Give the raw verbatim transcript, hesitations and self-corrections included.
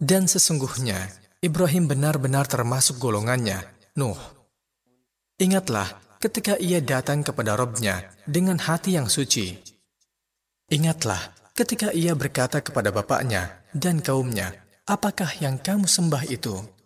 Dan sesungguhnya Ibrahim benar-benar termasuk golongannya, Nuh. Ingatlah ketika ia datang kepada Rabb-Nya dengan hati yang suci. Ingatlah ketika ia berkata kepada bapaknya dan kaumnya, apakah yang kamu sembah itu